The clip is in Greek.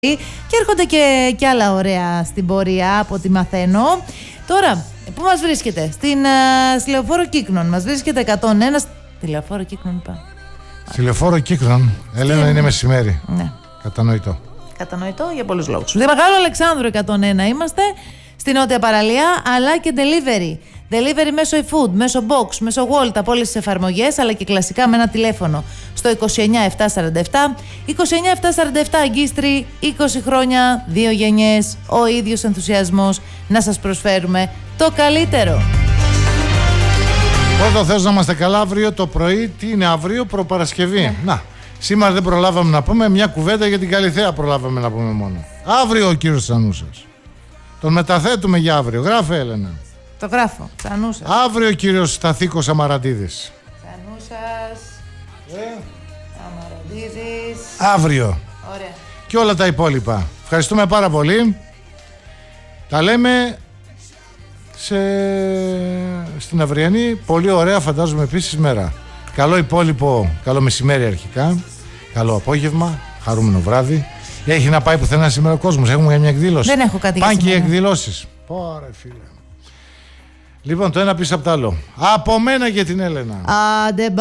Και έρχονται και άλλα ωραία στην πορεία από ό,τι μαθαίνω. Τώρα, πού μας βρίσκεται? Στη Λεωφόρο Κύκνων. Μας βρίσκεται 101. Στη Λεωφόρο Κύκνων είπα. Στη Λεωφόρο Κύκνων, Ελένα, είναι μεσημέρι. Ναι. Κατανοητό. Κατανοητό για πολλούς λόγους. Στη Μεγάλο Αλεξάνδρου 101 είμαστε, στη Νότια Παραλία, αλλά και delivery. Delivery μέσω eFood, μέσω Box, μέσω Wolt από όλες τις εφαρμογές, αλλά και κλασικά με ένα τηλέφωνο στο 29747. 29747 Αγκίστρι, 20 χρόνια, 2 γενιές, ο ίδιος ενθουσιασμός να σας προσφέρουμε το καλύτερο. Πρώτα θες να είμαστε καλά αύριο το πρωί. Τι είναι αύριο? Προπαρασκευή. Να, σήμερα δεν προλάβαμε να πούμε μια κουβέντα για την Καλιθέα, προλάβαμε να πούμε μόνο. Αύριο ο κύριος Τσανούσας. Τον μεταθέτουμε για αύριο. Γράφε, Έλενα. Το γράφω. Τσανούσας. Αύριο ο κύριος Σταθήκος Αμαραντίδης. Τσανούσας. Αμαραντίδης. Αύριο. Ωραία. Και όλα τα υπόλοιπα. Ευχαριστούμε πάρα πολύ. Τα λέμε στην αυριανή. Πολύ ωραία, φαντάζομαι, επίσης μέρα. Καλό υπόλοιπο, καλό μεσημέρι αρχικά. Καλό απόγευμα, χαρούμενο βράδυ. Έχει να πάει πουθενά σήμερα ο κόσμος? Έχουμε μια εκδήλωση? Δεν έχω κάτι για πάνε σήμερα. και εκδηλώσεις. Πόρε φίλε. Λοιπόν, το ένα πίσω από το άλλο. Από μένα και την Έλενα. Άντε,